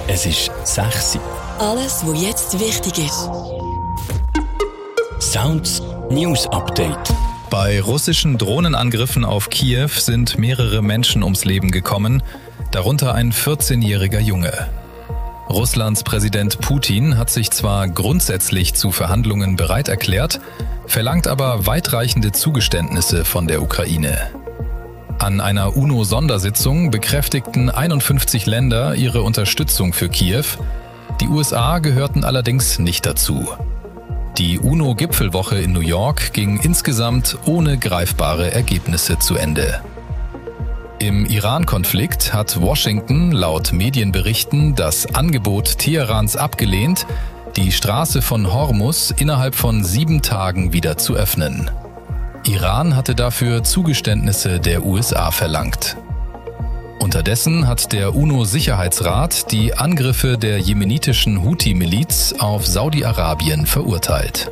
Es ist 6 Uhr. Alles, was jetzt wichtig ist. Sounds News Update. Bei russischen Drohnenangriffen auf Kiew sind mehrere Menschen ums Leben gekommen, darunter ein 14-jähriger Junge. Russlands Präsident Putin hat sich zwar grundsätzlich zu Verhandlungen bereit erklärt, verlangt aber weitreichende Zugeständnisse von der Ukraine. An einer UNO-Sondersitzung bekräftigten 51 Länder ihre Unterstützung für Kiew. Die USA gehörten allerdings nicht dazu. Die UNO-Gipfelwoche in New York ging insgesamt ohne greifbare Ergebnisse zu Ende. Im Iran-Konflikt hat Washington laut Medienberichten das Angebot Teherans abgelehnt, die Straße von Hormuz innerhalb von 7 Tagen wieder zu öffnen. Iran hatte dafür Zugeständnisse der USA verlangt. Unterdessen hat der UNO-Sicherheitsrat die Angriffe der jemenitischen Houthi-Miliz auf Saudi-Arabien verurteilt.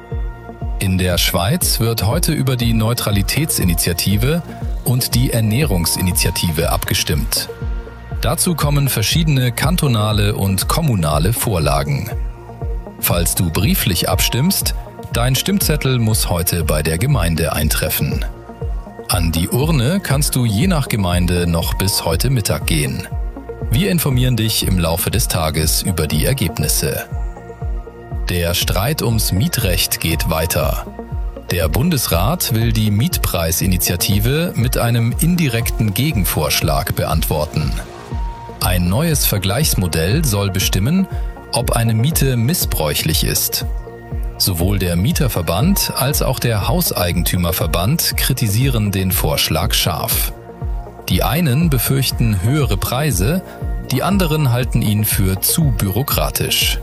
In der Schweiz wird heute über die Neutralitätsinitiative und die Ernährungsinitiative abgestimmt. Dazu kommen verschiedene kantonale und kommunale Vorlagen. Falls du brieflich abstimmst, dein Stimmzettel muss heute bei der Gemeinde eintreffen. An die Urne kannst du je nach Gemeinde noch bis heute Mittag gehen. Wir informieren dich im Laufe des Tages über die Ergebnisse. Der Streit ums Mietrecht geht weiter. Der Bundesrat will die Mietpreisinitiative mit einem indirekten Gegenvorschlag beantworten. Ein neues Vergleichsmodell soll bestimmen, ob eine Miete missbräuchlich ist. Sowohl der Mieterverband als auch der Hauseigentümerverband kritisieren den Vorschlag scharf. Die einen befürchten höhere Preise, die anderen halten ihn für zu bürokratisch.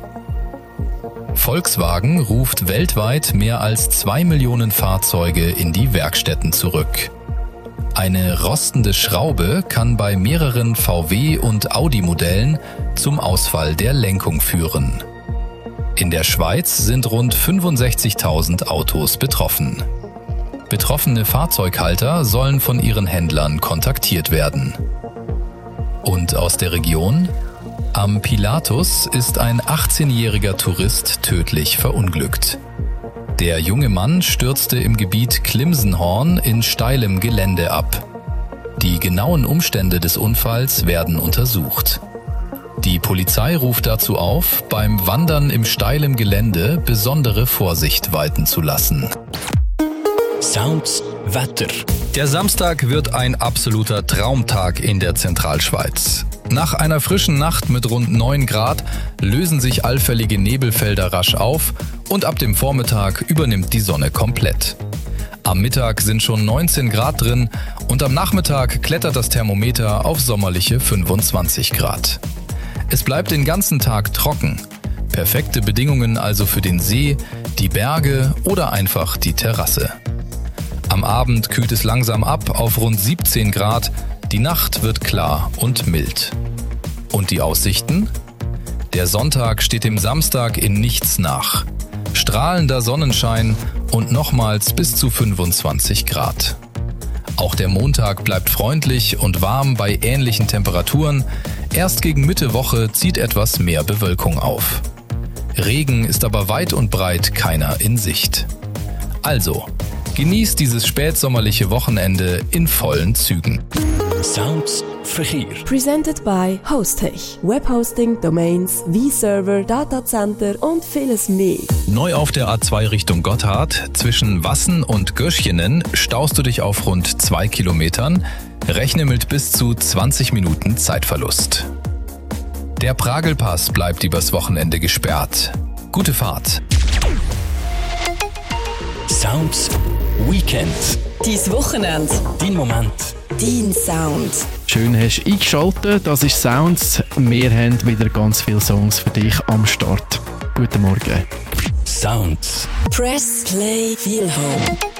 Volkswagen ruft weltweit mehr als 2 Millionen Fahrzeuge in die Werkstätten zurück. Eine rostende Schraube kann bei mehreren VW- und Audi-Modellen zum Ausfall der Lenkung führen. In der Schweiz sind rund 65.000 Autos betroffen. Betroffene Fahrzeughalter sollen von ihren Händlern kontaktiert werden. Und aus der Region? Am Pilatus ist ein 18-jähriger Tourist tödlich verunglückt. Der junge Mann stürzte im Gebiet Klimsenhorn in steilem Gelände ab. Die genauen Umstände des Unfalls werden untersucht. Die Polizei ruft dazu auf, beim Wandern im steilen Gelände besondere Vorsicht walten zu lassen. Sounds Wetter. Der Samstag wird ein absoluter Traumtag in der Zentralschweiz. Nach einer frischen Nacht mit rund 9 Grad lösen sich allfällige Nebelfelder rasch auf und ab dem Vormittag übernimmt die Sonne komplett. Am Mittag sind schon 19 Grad drin und am Nachmittag klettert das Thermometer auf sommerliche 25 Grad. Es bleibt den ganzen Tag trocken. Perfekte Bedingungen also für den See, die Berge oder einfach die Terrasse. Am Abend kühlt es langsam ab auf rund 17 Grad. Die Nacht wird klar und mild. Und die Aussichten? Der Sonntag steht dem Samstag in nichts nach. Strahlender Sonnenschein und nochmals bis zu 25 Grad. Auch der Montag bleibt freundlich und warm bei ähnlichen Temperaturen. Erst gegen Mitte Woche zieht etwas mehr Bewölkung auf. Regen ist aber weit und breit keiner in Sicht. Also, genießt dieses spätsommerliche Wochenende in vollen Zügen. Sounds Verkehr. Presented by Hostech. Webhosting, Domains, V-Server, Datacenter und vieles mehr. Neu auf der A2 Richtung Gotthard, zwischen Wassen und Göschenen, staust du dich auf rund 2 Kilometern. Rechne mit bis zu 20 Minuten Zeitverlust. Der Pragelpass bleibt übers Wochenende gesperrt. Gute Fahrt. Sounds Weekend. Dein Wochenende. Dein Moment. Dein Sound. Schön hast du eingeschaltet, das ist Sounds. Wir haben wieder ganz viele Songs für dich am Start. Guten Morgen. Sounds. Press Play Feel Home.